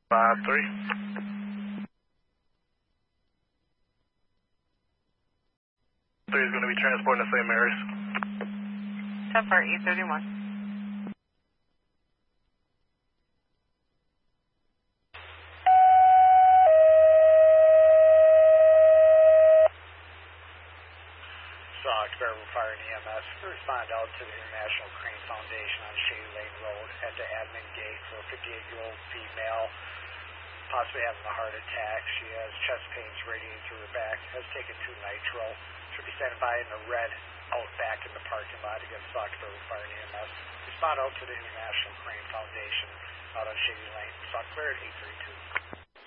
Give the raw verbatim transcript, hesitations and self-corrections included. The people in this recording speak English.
five three. Three is going to be transporting to Saint Mary's. ten four eight thirty-one. Sparrow Fire and E M S respond out to the International Crane Foundation on Shady Lane Road at the admin gate for a fifty-eight-year-old female, possibly having a heart attack. She has chest pains radiating through her back, has taken two nitro. Should be standing by in the red out back in the parking lot against Sparrow Fire and E M S. Respond out to the International Crane Foundation out on Shady Lane. Sock clear at eight three two.